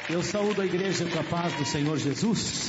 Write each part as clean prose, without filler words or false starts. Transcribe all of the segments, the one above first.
Eu saúdo a igreja com a paz do Senhor Jesus.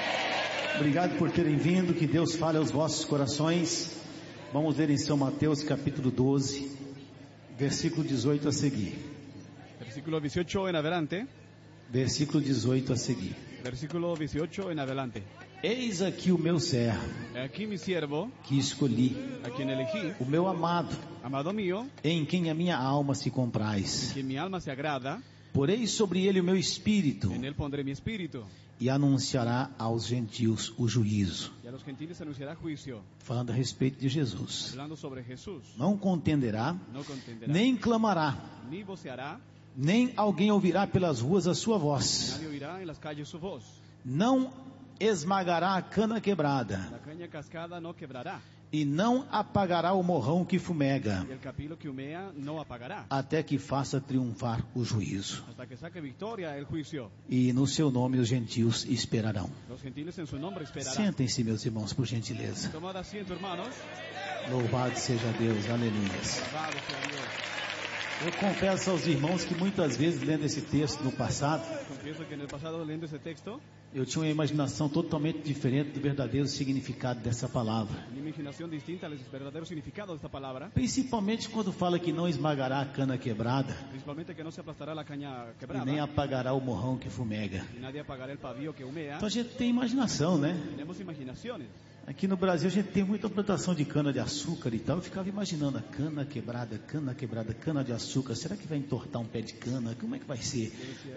Obrigado por terem vindo, que Deus fale aos vossos corações. Vamos ler em São Mateus capítulo 12, versículo 18 a seguir. Versículo 18 en adelante. Versículo 18 a seguir. Versículo 18 en adelante. Eis aqui o meu servo, Aquí mi siervo, que escolhi, a quien elegí, o meu amado, amado mío, em quem a minha alma se en compraz. quien mi alma se agrada, Porei sobre ele o meu espírito, en él pondré mi espíritu, e anunciará aos gentios o juízo. y a los gentiles anunciará juicio. Falando a respeito de Jesus. Hablando sobre Jesús, Não contenderá, no contenderá, nem clamará, ni voceará, nem alguém ouvirá pelas ruas a sua voz. nadie oirá en las calles su voz. Não esmagará a cana quebrada, La caña cascada no quebrará, e não apagará o morrão que fumega, y el capilo que humea no apagará, até que faça triunfar o juízo. hasta que saque victoria el juicio. E no seu nome os gentios esperarão. Los gentiles en su nombre esperarán. Sentem-se, meus irmãos, por gentileza. Tomad asiento, hermanos. Louvado seja Deus, aleluia. Alabado sea Dios. Eu confesso aos irmãos que muitas vezes, lendo esse texto no passado, Confieso que en el pasado, leyendo ese texto, eu tinha uma imaginação totalmente diferente do verdadeiro significado dessa palavra. una imaginación distinta al verdadero significado de esta palabra, Principalmente quando fala que não esmagará a cana quebrada, principalmente que no se aplastará la caña e quebrada, nem apagará o morrão que fumega. y nadie apagará el pavio que humea. Então a gente tem imaginação, né? Tenemos imaginaciones. Aqui no Brasil a gente tem muita plantação de cana de açúcar e tal. Eu ficava imaginando a cana quebrada, cana de açúcar. Será que vai entortar um pé de cana? Como é que vai ser?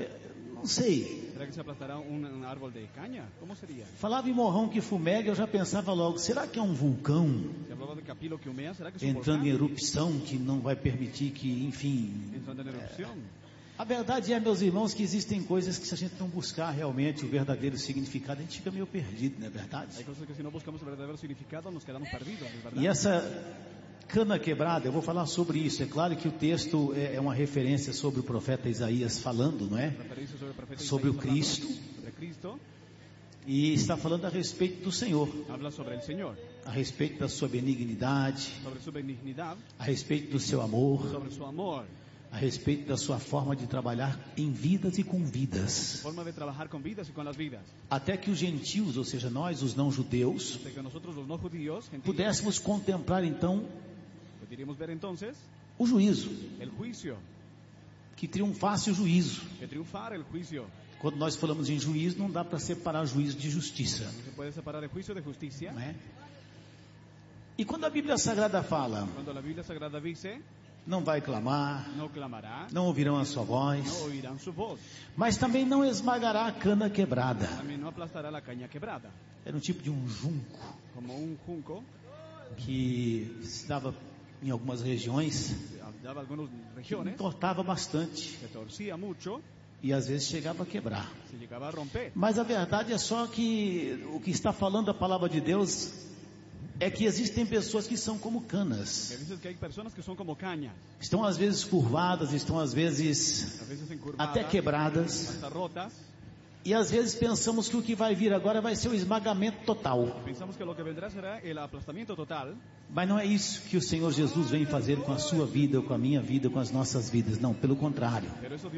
Não sei. ¿Será que se aplastará un árbol de caña? ¿Cómo sería? Falava em morrão que fumega, eu já pensava logo, será que é um vulcão Se hablaba de capilo que humea, ¿será que es un entrando em volcán erupção que não vai permitir que, enfim... entrando en erupción? A verdade é, meus irmãos, que existem coisas que se a gente não buscar realmente o verdadeiro significado, a gente fica meio perdido, não é Hay verdade? cosas que si no buscamos el verdadero significado nos quedamos perdidos, ¿es verdad? E essa cana quebrada, eu vou falar sobre isso. É claro que o texto é uma referência sobre o profeta Isaías falando, não é? Referencia sobre el profeta Sobre o Isaías hablando Cristo. sobre Cristo, E está falando a respeito do Senhor, habla sobre el Señor, a respeito da sua benignidade, sobre su benignidad, a respeito do seu amor, sobre su amor, a respeito da sua forma de trabalhar em vidas e com vidas. forma de trabajar con vidas y con las vidas. Até que os gentios, ou seja, nós, os não-judeus, De que nosotros los no judíos, gentiles, pudéssemos contemplar então podríamos ver entonces o juízo, el juicio, que triunfasse o juízo. que triunfar el juicio. Quando nós falamos em juízo, não dá para separar juízo de justiça, No se puede separar el juicio de justicia. não é? E quando a Bíblia Sagrada fala, Cuando la Biblia Sagrada dice, não vai clamar, no clamará, não ouvirão a sua no voz, oirán su voz, mas também não esmagará a cana quebrada. también no aplastará la caña quebrada, Era um tipo de um junco como un junco, que se dava em algumas regiões, daba algunas que regiones, entortava bastante se torcía mucho, e às vezes chegava a quebrar. se llegaba a romper. Mas a verdade é só que o que está falando a palavra de Deus é que existem pessoas que são como Que canas. dices que hay personas que son como cañas, Estão às vezes curvadas, estão às vezes a veces encurvadas, até quebradas. hasta rotas, E às vezes pensamos que o que vai vir agora vai ser o esmagamento total. pensamos que lo que vendrá será el aplastamiento total, Mas não é isso que o Senhor Jesus vem fazer com a sua vida, ou com a minha vida, com as nossas vidas. Não, pelo contrário. pero eso Dios